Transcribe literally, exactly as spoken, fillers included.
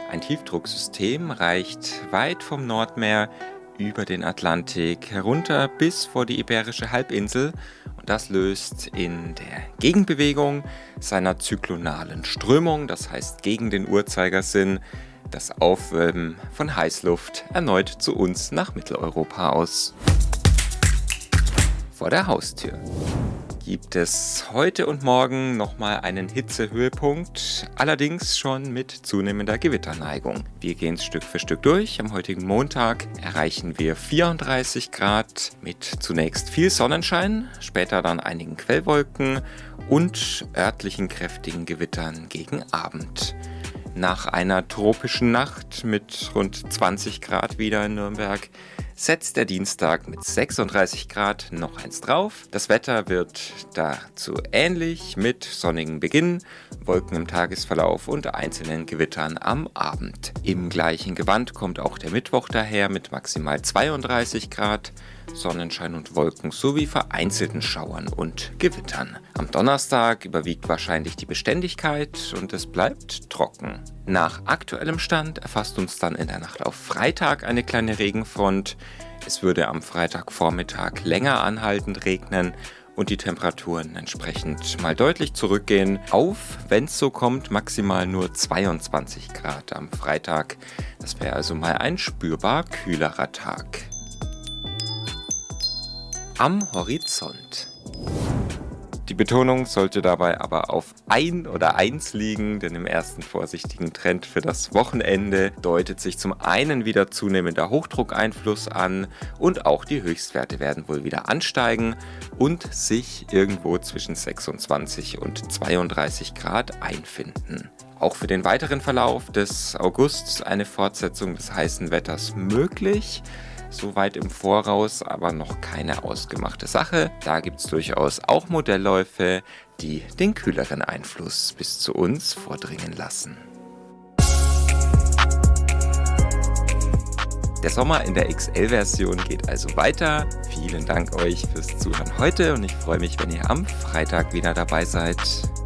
Ein Tiefdrucksystem reicht weit vom Nordmeer über den Atlantik herunter bis vor die Iberische Halbinsel und das löst in der Gegenbewegung seiner zyklonalen Strömung, das heißt gegen den Uhrzeigersinn, das Aufwölben von Heißluft erneut zu uns nach Mitteleuropa aus. Vor der Haustür gibt es heute und morgen nochmal einen Hitzehöhepunkt, allerdings schon mit zunehmender Gewitterneigung. Wir gehen es Stück für Stück durch. Am heutigen Montag erreichen wir vierunddreißig Grad mit zunächst viel Sonnenschein, später dann einigen Quellwolken und örtlichen kräftigen Gewittern gegen Abend. Nach einer tropischen Nacht mit rund zwanzig Grad wieder in Nürnberg setzt der Dienstag mit sechsunddreißig Grad noch eins drauf. Das Wetter wird dazu ähnlich mit sonnigem Beginn, Wolken im Tagesverlauf und einzelnen Gewittern am Abend. Im gleichen Gewand kommt auch der Mittwoch daher mit maximal zweiunddreißig Grad, Sonnenschein und Wolken sowie vereinzelten Schauern und Gewittern. Am Donnerstag überwiegt wahrscheinlich die Beständigkeit und es bleibt trocken. Nach aktuellem Stand erfasst uns dann in der Nacht auf Freitag eine kleine Regenfront. Es würde am Freitagvormittag länger anhaltend regnen und die Temperaturen entsprechend mal deutlich zurückgehen auf, wenn es so kommt, maximal nur zweiundzwanzig Grad am Freitag. Das wäre also mal ein spürbar kühlerer Tag. Am Horizont. Die Betonung sollte dabei aber auf ein oder eins liegen, denn im ersten vorsichtigen Trend für das Wochenende deutet sich zum einen wieder zunehmender Hochdruckeinfluss an und auch die Höchstwerte werden wohl wieder ansteigen und sich irgendwo zwischen sechsundzwanzig und zweiunddreißig Grad einfinden. Auch für den weiteren Verlauf des Augusts eine Fortsetzung des heißen Wetters möglich. Soweit im Voraus, aber noch keine ausgemachte Sache. Da gibt es durchaus auch Modellläufe, die den kühleren Einfluss bis zu uns vordringen lassen. Der Sommer in der X L-Version geht also weiter. Vielen Dank euch fürs Zuhören heute und ich freue mich, wenn ihr am Freitag wieder dabei seid.